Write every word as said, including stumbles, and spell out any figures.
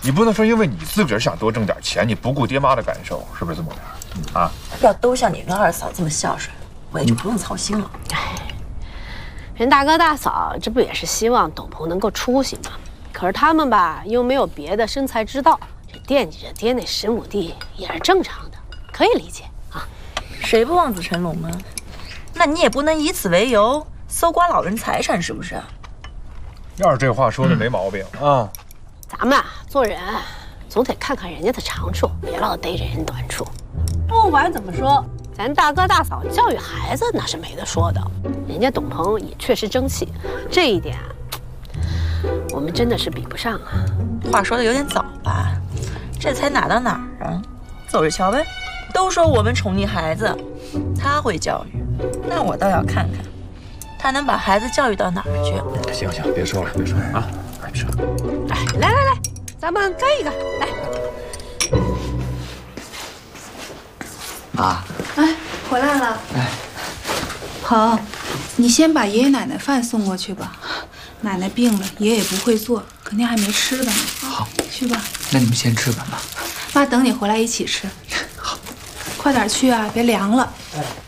你不能说因为你自个儿想多挣点钱，你不顾爹妈的感受，是不是这么回事？啊？ 要都像你跟二嫂这么孝顺，我也就不用操心了。 哎，人大哥大嫂这不也是希望董鹏能够出息吗？可是他们吧又没有别的生财之道，这惦记着爹那十亩地也是正常的，可以理解啊。 谁不望子成龙呢？那你也不能以此为由搜刮老人财产，是不是？ 要是这话说的没毛病、嗯、啊。 咱们啊做人总得看看人家的长处，别老逮着人短处。不管怎么说，咱大哥大嫂教育孩子那是没得说的，人家董鹏也确实争气，这一点我们真的是比不上啊。 话说的有点早吧？这才哪到哪儿啊？走着瞧呗。都说我们宠溺孩子，他会教育，那我倒要看看，他能把孩子教育到哪儿去。 行行，别说了，别说了啊！快吃。 哎，来来来，咱们干一个，来。 妈， 哎，回来了。 哎， 鹏，你先把爷爷奶奶饭送过去吧。奶奶病了，爷爷也不会做，肯定还没吃的呢。 好， 去吧。 那你们先吃吧，妈。 妈等你回来一起吃。 好， 快点去啊，别凉了。 哎。